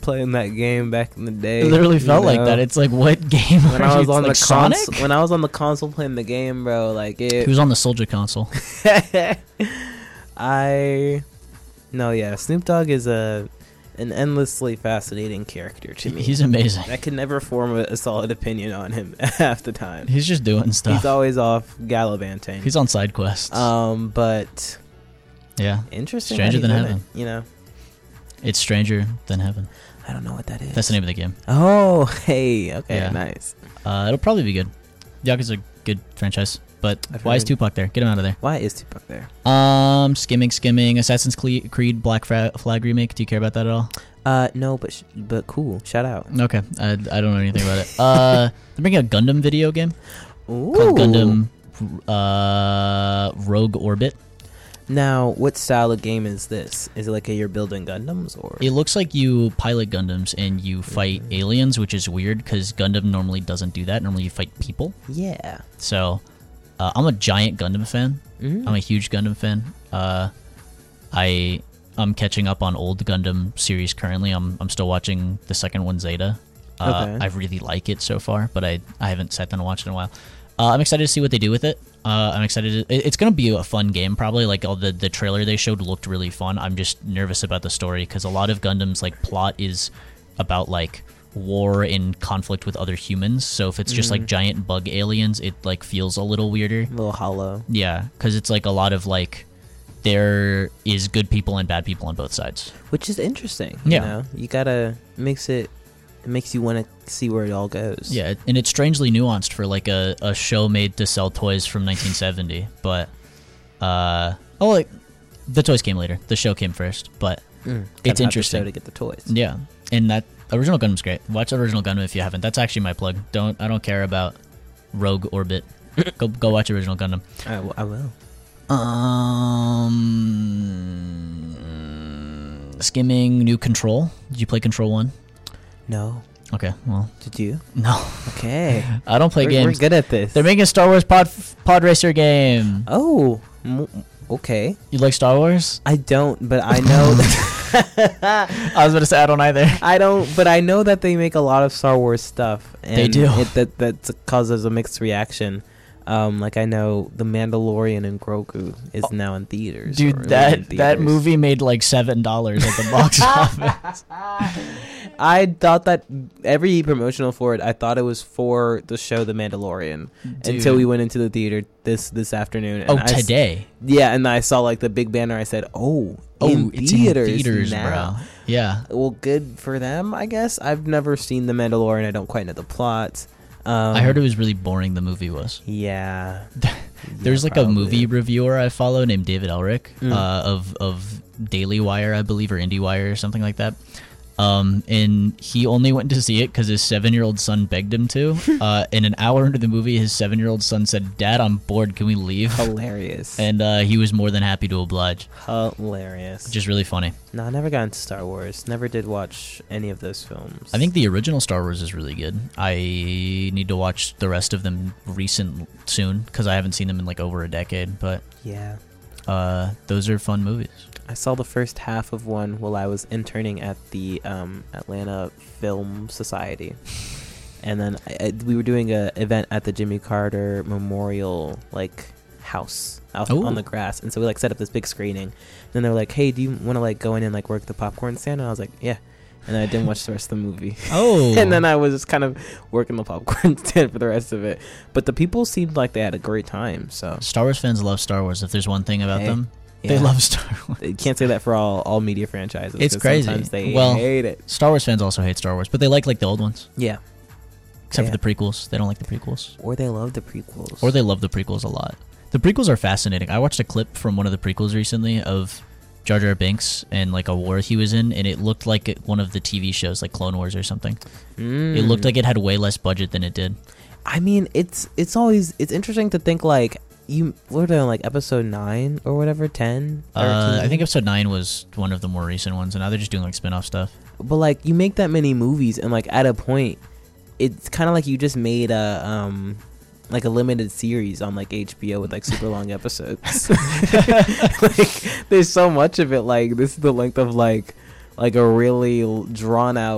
playing that game back in the day. It literally felt like that. It's like, what game? When I was on like the Sonic? when I was on the console playing the game, bro, like it. He was on the Soldier console. Snoop Dogg is an endlessly fascinating character to me. He's amazing. I could never form a solid opinion on him half the time. He's just doing stuff. He's always off gallivanting. He's on side quests. But yeah, interesting. Stranger Than Heaven. You know, it's Stranger Than Heaven. I don't know what that is. That's the name of the game. Oh, hey, okay, Yeah. nice. It'll probably be good. Yakuza's a good franchise, but why is Tupac there? Get him out of there. Why is Tupac there? Skimming. Assassin's Creed Black Flag remake. Do you care about that at all? No, but cool. Shout out. Okay, I don't know anything about it. They're making a Gundam video game Ooh. called Gundam Rogue Orbit. Now, what style of game is this? Is it like you're building Gundams, or? It looks like you pilot Gundams and you fight aliens, which is weird because Gundam normally doesn't do that. Normally you fight people. Yeah. So, I'm a giant Gundam fan. Mm. I'm a huge Gundam fan. I'm catching up on old Gundam series currently. I'm still watching the second one, Zeta. Okay. I really like it so far, but I haven't sat down and watched it in a while. I'm excited to see what they do with it. I'm excited. It's going to be a fun game, probably. Like, all the trailer they showed looked really fun. I'm just nervous about the story because a lot of Gundam's like plot is about like war and conflict with other humans. So if it's just like giant bug aliens, it like feels a little weirder. A little hollow. Yeah, because it's like a lot of like there is good people and bad people on both sides, Which is interesting. Yeah. You know? You gotta it makes you want to see where it all goes. Yeah, and it's strangely nuanced for like a show made to sell toys from 1970. But like the toys came later. The show came first, but it's interesting to get the toys. Yeah, and that original Gundam's great. Watch Original Gundam if you haven't. That's actually my plug. I don't care about Rogue Orbit. Go watch Original Gundam. I will. Skimming New Control. Did you play Control 1? No. Okay, well, Did you? no. Okay. I don't play games. We're good at this. They're making a Star Wars pod racer game. Oh. Okay. You like Star Wars? I don't, but I know that I was going to say I don't either. I don't, but I know that they make a lot of Star Wars stuff. And They do. That causes a mixed reaction. Like I know The Mandalorian and Grogu is now in theaters. Dude, or in that theaters. movie made like $7 at the box office. I thought that every promotional for it, I thought it was for the show The Mandalorian. Dude. Until we went into the theater this afternoon. And Today? Yeah, and I saw like the big banner. I said, It's in theaters, now. bro. Yeah. Well, good for them, I guess. I've never seen The Mandalorian. I don't quite know the plot. I heard it was really boring, the movie was. Yeah. There's like probably. a movie reviewer I follow named David Elric of Daily Wire, I believe, or IndieWire or something like that. And he only went to see it because his 7-year-old son begged him to. And an hour into the movie, his 7-year-old son said, "Dad, I'm bored. Can we leave?" Hilarious. And he was more than happy to oblige. Hilarious. Which is really funny. No, I never got into Star Wars. Never did watch any of those films. I think the original Star Wars is really good. I need to watch the rest of them soon because I haven't seen them in like over a decade. But yeah, those are fun movies. I saw the first half of one while I was interning at the Atlanta Film Society. And then we were doing an event at the Jimmy Carter Memorial house out on the grass. And so we set up this big screening. And then they were like, "Hey, do you want to go in and work the popcorn stand?" And I was like, "Yeah." And then I didn't watch the rest of the movie. Oh. And then I was just kind of working the popcorn stand for the rest of it. But the people seemed like they had a great time. So Star Wars fans love Star Wars. If there's one thing about them, yeah. they love Star Wars. You can't say that for all media franchises. It's crazy. Sometimes they Well, hate it. Star Wars fans also hate Star Wars, but they like the old ones. Yeah. Except for the prequels. They don't like the prequels. Or they love the prequels. Or they love the prequels a lot. The prequels are fascinating. I watched a clip from one of the prequels recently of Jar Jar Binks and a war he was in, and it looked like one of the TV shows, like Clone Wars or something. It looked like it had way less budget than it did. I mean, it's interesting to think what are they on, episode 9 or whatever, 10? I think episode 9 was one of the more recent ones, and now they're just doing spin-off stuff. But you make that many movies, and at a point, it's kind of like you just made a limited series on HBO with super long episodes. There's so much of it. This is the length of a really drawn out